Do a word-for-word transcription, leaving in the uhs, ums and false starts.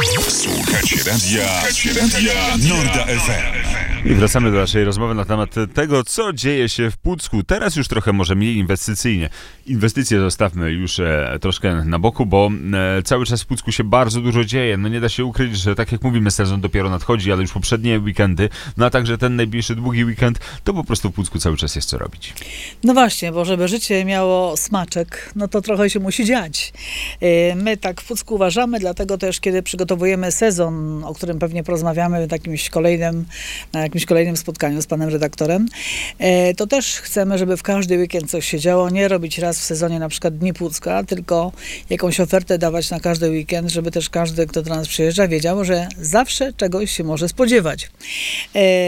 Słuchacie radia, słuchacie radia Norda F M. I wracamy do naszej rozmowy na temat tego, co dzieje się w Pucku. Teraz już trochę może mniej inwestycyjnie. Inwestycje zostawmy już e, troszkę na boku, bo e, cały czas w Pucku się bardzo dużo dzieje. No nie da się ukryć, że tak jak mówimy, sezon dopiero nadchodzi, ale już poprzednie weekendy, no a także ten najbliższy długi weekend, to po prostu w Pucku cały czas jest co robić. No właśnie, bo żeby życie miało smaczek, no to trochę się musi dziać. E, my tak w Pucku uważamy, dlatego też, kiedy przygotowujemy sezon, o którym pewnie porozmawiamy w jakimś kolejnym, na jakimś kolejnym spotkaniu z panem redaktorem, e, to też chcemy, żeby w każdy weekend coś się działo, nie robić raz w sezonie na przykład Dni Pucka, tylko jakąś ofertę dawać na każdy weekend, żeby też każdy, kto do nas przyjeżdża, wiedział, że zawsze czegoś się może spodziewać. E,